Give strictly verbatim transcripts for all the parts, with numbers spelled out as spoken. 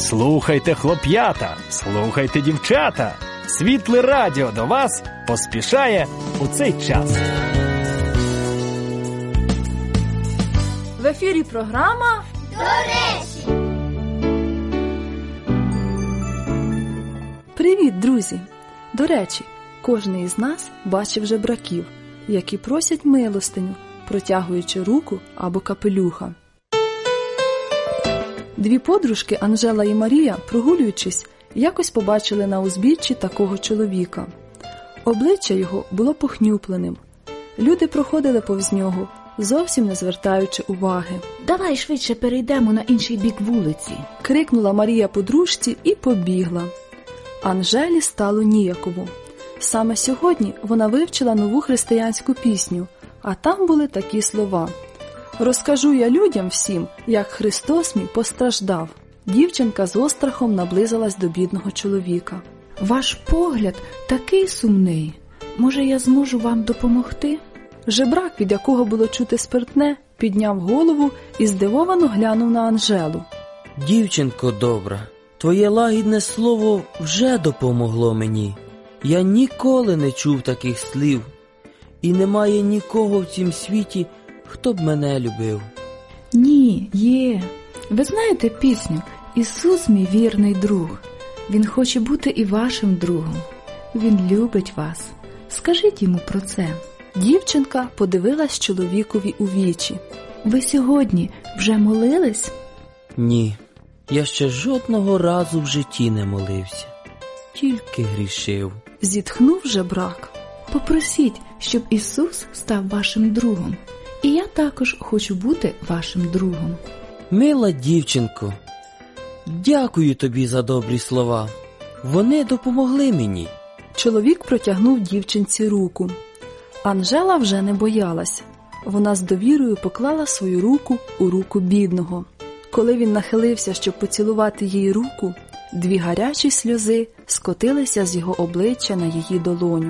Слухайте, хлоп'ята, слухайте, дівчата. Світле радіо до вас поспішає у цей час. В ефірі програма «До речі». Привіт, друзі! До речі, кожен із нас бачив жебраків, які просять милостиню, протягуючи руку або капелюха. Дві подружки, Анжела і Марія, прогулюючись, якось побачили на узбіччі такого чоловіка. Обличчя його було похнюпленим. Люди проходили повз нього, зовсім не звертаючи уваги. «Давай швидше перейдемо на інший бік вулиці», – крикнула Марія подружці і побігла. Анжелі стало ніяково. Саме сьогодні вона вивчила нову християнську пісню, а там були такі слова: «Розкажу я людям всім, як Христос мій постраждав». Дівчинка з острахом наблизилась до бідного чоловіка. «Ваш погляд такий сумний. Може, я зможу вам допомогти?» Жебрак, від якого було чути спиртне, підняв голову і здивовано глянув на Анжелу. «Дівчинко добра, твоє лагідне слово вже допомогло мені. Я ніколи не чув таких слів, і немає нікого в цім світі, хто б мене любив». «Ні, є. Ви знаєте пісню «Ісус мій вірний друг». Він хоче бути і вашим другом. Він любить вас. Скажіть йому про це». Дівчинка подивилась чоловікові у вічі. «Ви сьогодні вже молились?» «Ні, я ще жодного разу в житті не молився. Тільки грішив». Зітхнув жебрак. «Попросіть, щоб Ісус став вашим другом. І я також хочу бути вашим другом». «Мила дівчинко, дякую тобі за добрі слова. Вони допомогли мені». Чоловік протягнув дівчинці руку. Анжела вже не боялась. Вона з довірою поклала свою руку у руку бідного. Коли він нахилився, щоб поцілувати їй руку, дві гарячі сльози скотилися з його обличчя на її долоню.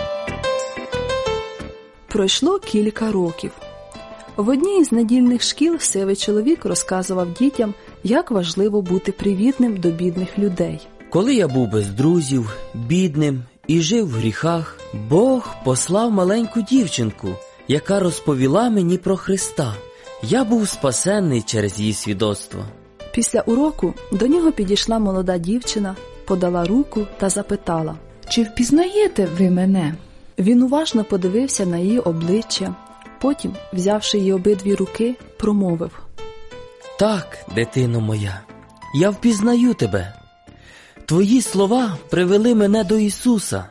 Пройшло кілька років. В одній із недільних шкіл сивий чоловік розказував дітям, як важливо бути привітним до бідних людей. «Коли я був без друзів, бідним і жив в гріхах, Бог послав маленьку дівчинку, яка розповіла мені про Христа. Я був спасенний через її свідоцтво». Після уроку до нього підійшла молода дівчина, подала руку та запитала: «Чи впізнаєте ви мене?» Він уважно подивився на її обличчя, потім, взявши її обидві руки, промовив: «Так, дитино моя, я впізнаю тебе. Твої слова привели мене до Ісуса».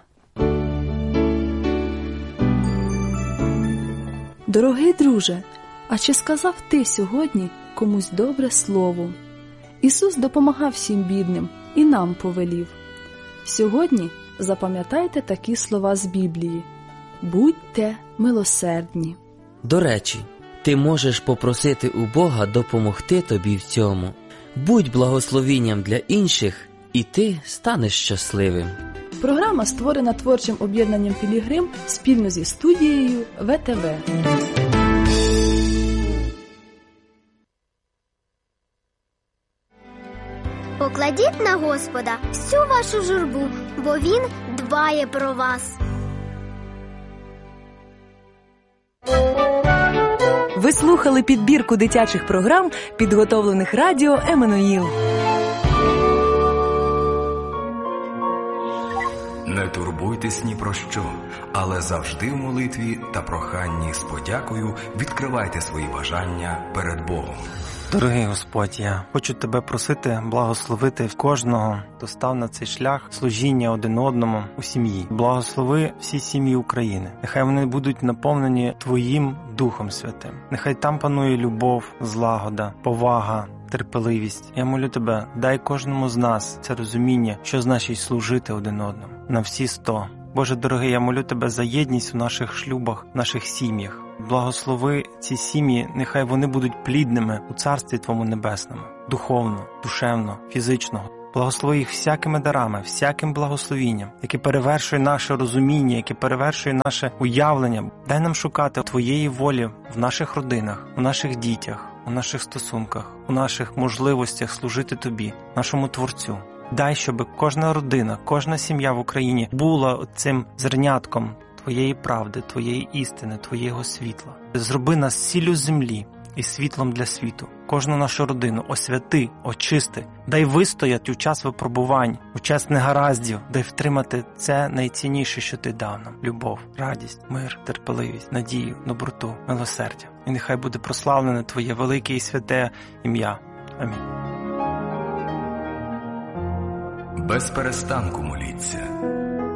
Дорогий друже, а чи сказав ти сьогодні комусь добре слово? Ісус допомагав всім бідним і нам повелів. Сьогодні запам'ятайте такі слова з Біблії: «Будьте милосердні». До речі, ти можеш попросити у Бога допомогти тобі в цьому. Будь благословінням для інших, і ти станеш щасливим. Програма створена творчим об'єднанням «Пілігрим» спільно зі студією ве те ве. Покладіть на Господа всю вашу журбу, бо Він дбає про вас. Ви слухали підбірку дитячих програм, підготовлених радіо «Еммануїл». Не турбуйтесь ні про що, але завжди в молитві та проханні з подякою відкривайте свої бажання перед Богом. Дорогий Господь, я хочу Тебе просити благословити кожного, хто став на цей шлях служіння один одному у сім'ї. Благослови всі сім'ї України. Нехай вони будуть наповнені Твоїм Духом Святим. Нехай там панує любов, злагода, повага, терпеливість. Я молю Тебе, дай кожному з нас це розуміння, що значить служити один одному. На всі сто. Боже дорогий, я молю Тебе за єдність у наших шлюбах, в наших сім'ях. Благослови ці сім'ї, нехай вони будуть плідними у Царстві Твоєму Небесному, духовно, душевно, фізично. Благослови їх всякими дарами, всяким благословінням, яке перевершує наше розуміння, яке перевершує наше уявлення. Дай нам шукати Твоєї волі в наших родинах, у наших дітях, у наших стосунках, у наших можливостях служити Тобі, нашому Творцю. Дай, щоб кожна родина, кожна сім'я в Україні була цим зернятком Твоєї правди, Твоєї істини, Твоєго світла. Зроби нас сіллю землі і світлом для світу. Кожну нашу родину освяти, очисти, дай вистояти у час випробувань, у час негараздів, дай втримати це найцінніше, що Ти дав нам – любов, радість, мир, терпеливість, надію, доброту, милосердя. І нехай буде прославлене Твоє велике і святе ім'я. Амінь. Без перестанку моліться.